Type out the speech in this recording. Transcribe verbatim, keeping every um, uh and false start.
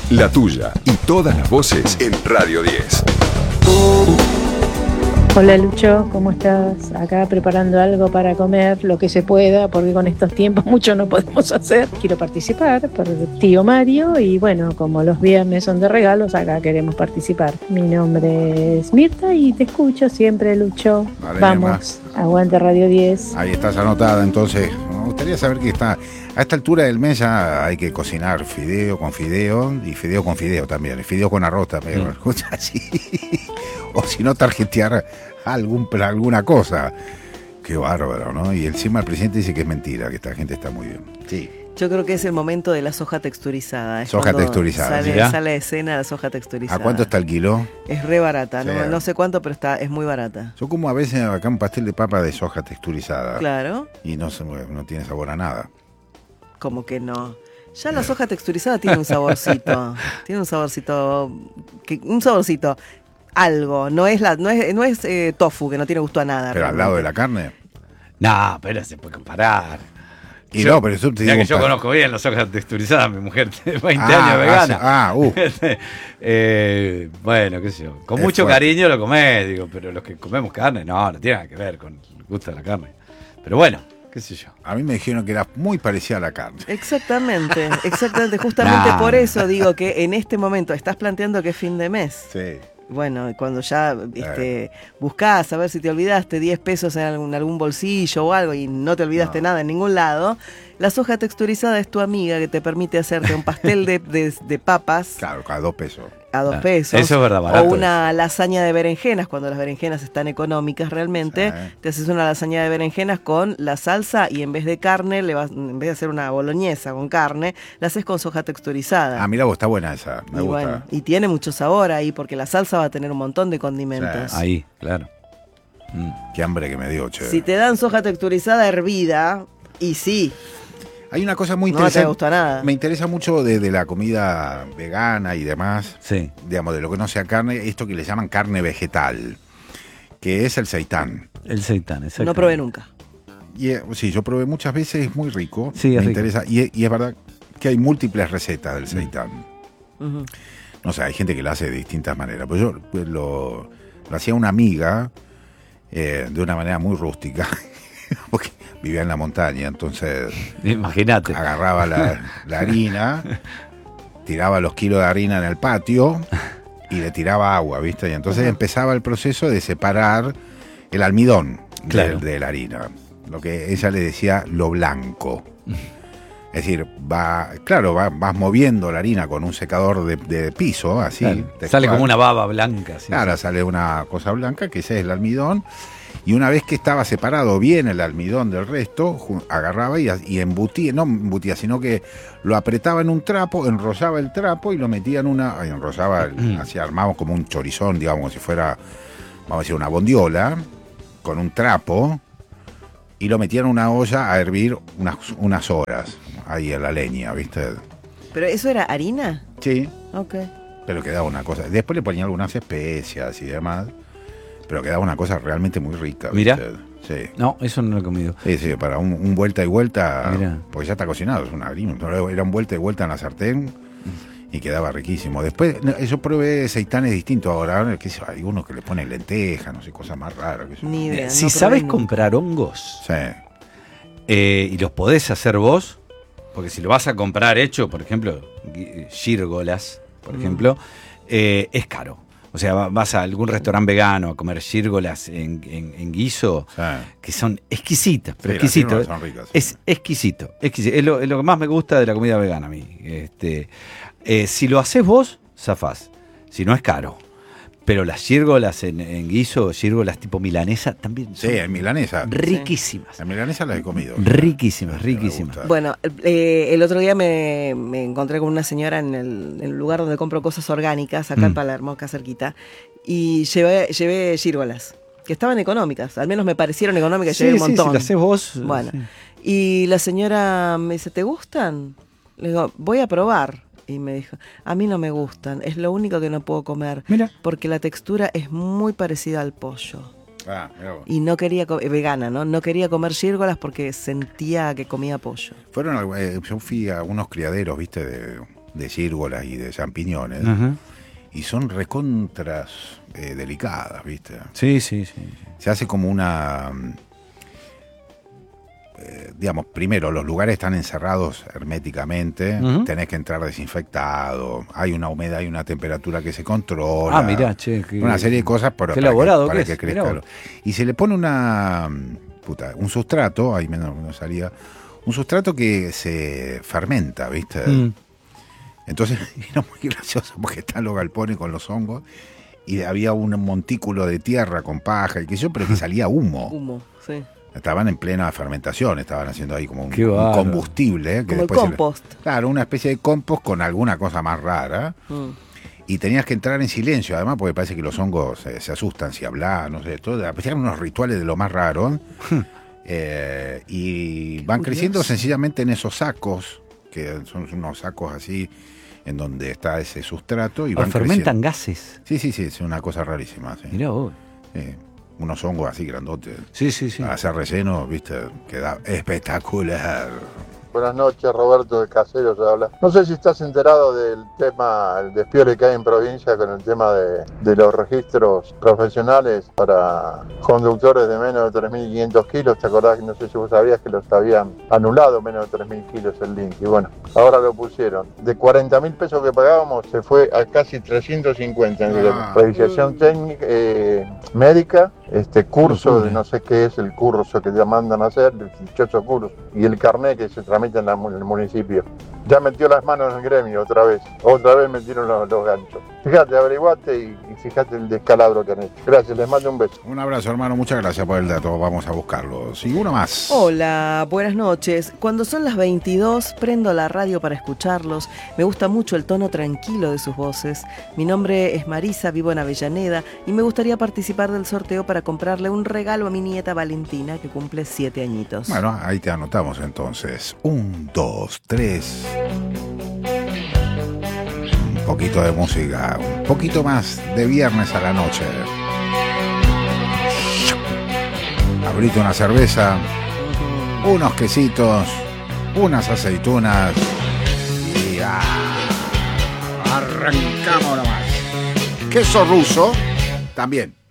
La tuya y todas las voces en Radio diez. Hola Lucho, ¿cómo estás? Acá preparando algo para comer, lo que se pueda, porque con estos tiempos mucho no podemos hacer. Quiero participar por el tío Mario y bueno, como los viernes son de regalos, acá queremos participar. Mi nombre es Mirta y te escucho siempre, Lucho. Vale, Vamos, aguante Radio diez. Ahí estás anotada, entonces. Me gustaría saber que está a esta altura del mes ya hay que cocinar fideo con fideo y fideo con fideo también, fideo con arroz también, mm. así. O si no, tarjetear algún, alguna cosa. Qué bárbaro, ¿no? Y encima el presidente dice que es mentira, que esta gente está muy bien. Sí. Yo creo que es el momento de la soja texturizada. Es soja texturizada. Sale, sale de escena la soja texturizada. ¿A cuánto está el kilo? Es re barata, sí. no, no sé cuánto, pero está es muy barata. Yo como a veces acá un pastel de papa de soja texturizada. Claro. Y no, no tiene sabor a nada. Como que no. Ya la soja texturizada tiene un saborcito. tiene un saborcito. Que, un saborcito. Algo. No es la, no es, no es eh, tofu, que no tiene gusto a nada. Pero realmente. Al lado de la carne. No, pero se puede comparar. Y yo, no, pero eso te digo. Ya que yo conozco bien las hojas texturizadas, mi mujer tiene veinte ah, años vegana. Ah, uh. eh, bueno, qué sé yo. Con es mucho fuerte. Cariño lo comés, digo, pero los que comemos carne, no, no tiene nada que ver con el gusto de la carne. Pero bueno, qué sé yo. A mí me dijeron que era muy parecida a la carne. Exactamente, exactamente. Justamente nah. por eso digo que en este momento estás planteando que es fin de mes. Sí. Bueno, cuando ya este, buscás a ver si te olvidaste diez pesos en algún, algún bolsillo o algo y no te olvidaste no. nada en ningún lado, la soja texturizada es tu amiga que te permite hacerte un pastel de, de, de papas. Claro, a dos pesos. A dos pesos. Eso es verdad, barato. O una lasaña de berenjenas, cuando las berenjenas están económicas realmente. Sí. Te haces una lasaña de berenjenas con la salsa y en vez de carne, le vas, en vez de hacer una boloñesa con carne, la haces con soja texturizada. Ah, mira vos, está buena esa. Me y gusta. Bueno, y tiene mucho sabor ahí, porque la salsa va a tener un montón de condimentos. Sí. Ahí, claro. Mm. Qué hambre que me dio, che. Si te dan soja texturizada hervida, y sí. Hay una cosa muy no interesante. No te gusta nada. Me interesa mucho de, de la comida vegana y demás. Sí. Digamos, de lo que no sea carne, esto que le llaman carne vegetal, que es el seitán. El seitán, exacto. No probé nunca. Y, sí, yo probé muchas veces, es muy rico. Sí, es me rico. interesa. Y, y es verdad que hay múltiples recetas del seitán. Uh-huh. No sé, hay gente que lo hace de distintas maneras. Pues yo pues lo, lo hacía una amiga eh, de una manera muy rústica. Porque vivía en la montaña, entonces imagínate, agarraba la, la harina, tiraba los kilos de harina en el patio y le tiraba agua, ¿viste? Y entonces uh-huh. empezaba el proceso de separar el almidón claro. de, de la harina, lo que ella le decía lo blanco. Es decir, va, claro, va, vas moviendo la harina con un secador de, de piso, así. Claro. Sale como una baba blanca. Sí, claro, sí. Sale una cosa blanca, que ese es el almidón. Y una vez que estaba separado bien el almidón del resto, agarraba y, y embutía, no embutía, sino que lo apretaba en un trapo, enrollaba el trapo y lo metía en una, enrollaba, mm. así armamos como un chorizón, digamos, como si fuera, vamos a decir, una bondiola, con un trapo, y lo metía en una olla a hervir unas, unas horas, ahí en la leña, ¿viste? ¿Pero eso era harina? Sí. Ok. Pero quedaba una cosa, después le ponía algunas especias y demás. Pero quedaba una cosa realmente muy rica. Mira. Sí. No, eso no lo he comido. Sí, sí, para un, un vuelta y vuelta. Mirá. Porque ya está cocinado, es una harina. Era un vuelta y vuelta en la sartén y quedaba riquísimo. Después, yo probé seitanes distintos ahora. ¿Qué sé? Hay unos que le ponen lentejas, no sé, cosas más raras. Que Ni idea, si no sabes nunca. comprar hongos sí. eh, y los podés hacer vos, porque si lo vas a comprar hecho, por ejemplo, gírgolas, por mm. ejemplo, eh, es caro. O sea, vas a algún restaurante vegano a comer gírgolas en, en, en guiso, sí. que son exquisitas, pero sí, exquisitas. Son ricas, sí. Es exquisito, exquisito. Es lo, es lo que más me gusta de la comida vegana a mí. Este, eh, si lo haces vos, zafás. Si no, es caro. Pero las gírgolas en, en guiso, gírgolas tipo milanesa, también son sí, en milanesa. riquísimas. Sí. En milanesa las he comido. Riquísimas, riquísimas. Bueno, eh, el otro día me, me encontré con una señora en el, en el lugar donde compro cosas orgánicas, acá mm. en Palermo, acá cerquita, y llevé, llevé gírgolas, que estaban económicas, al menos me parecieron económicas, sí, llevé un sí, montón. Si las haces vos. Bueno, sí. Y la señora me dice, ¿te gustan? Le digo, voy a probar. Y me dijo, a mí no me gustan, es lo único que no puedo comer. Mira. Porque la textura es muy parecida al pollo. Ah, mira vos. Y no quería, co- vegana, ¿no? No quería comer gírgolas porque sentía que comía pollo. Fueron, eh, yo fui a unos criaderos, viste, de, de gírgolas y de champiñones. Ajá. Y son recontras eh, delicadas, ¿viste? Sí, sí, sí. Se hace como una... Eh, digamos, primero, los lugares están encerrados herméticamente, Uh-huh. tenés que entrar desinfectado, hay una humedad y una temperatura que se controla. Ah, mirá, che. Qué, Una serie de cosas para, qué para elaborado que, para que que es, crezca. mirá lo- vos. Y se le pone una... Puta, un sustrato, ahí menos no salía, un sustrato que se fermenta, ¿viste? Mm. Entonces era muy gracioso porque están los galpones con los hongos y había un montículo de tierra con paja y qué sé yo, pero que salía humo. Humo, sí. Estaban en plena fermentación, estaban haciendo ahí como un, Qué un bárbaro. combustible. Que Como el después se le- compost. claro, una especie de compost con alguna cosa más rara. Mm. Y tenías que entrar en silencio, además, porque parece que los hongos se, se asustan si hablas, no sé, todo. Hacían unos rituales de lo más raro. eh, y van creciendo sencillamente en esos sacos, que son unos sacos así, en donde está ese sustrato. Y Ah, van fermentan creciendo. gases. Sí, sí, sí, es una cosa rarísima. Sí. Mirá vos. Sí, unos hongos así grandotes. Sí, sí, sí. Para hacer relleno, viste, queda espectacular. Buenas noches, Roberto de Caseros habla. No sé si estás enterado del tema, el despiole que hay en provincia con el tema de, de los registros profesionales para conductores de menos de tres mil quinientos kilos. ¿Te acordás? No sé si vos sabías que los habían anulado menos de tres mil kilos el link. Y bueno, ahora lo pusieron. De cuarenta mil pesos que pagábamos se fue a casi trescientos cincuenta. Entre Ah. revisación técnica, eh, médica, este curso Locura. de no sé qué es el curso que te mandan a hacer, el dichoso curso, y el carnet que se tramita en, la- en el municipio. Ya metió las manos en el gremio otra vez, otra vez metieron los, los ganchos. Fíjate, averiguate y, y fíjate el descalabro que han hecho. Gracias, les mando un beso. Un abrazo, hermano, muchas gracias por el dato, vamos a buscarlo. Sí, uno más. Hola, buenas noches. Cuando son las veintidós, prendo la radio para escucharlos. Me gusta mucho el tono tranquilo de sus voces. Mi nombre es Marisa, vivo en Avellaneda y me gustaría participar del sorteo para comprarle un regalo a mi nieta Valentina, que cumple siete añitos. Bueno, ahí te anotamos entonces. Un, dos, tres. Un poquito de música, un poquito más de viernes a la noche. Abrite una cerveza, unos quesitos, unas aceitunas y ah, arrancamos nomás. Queso ruso también.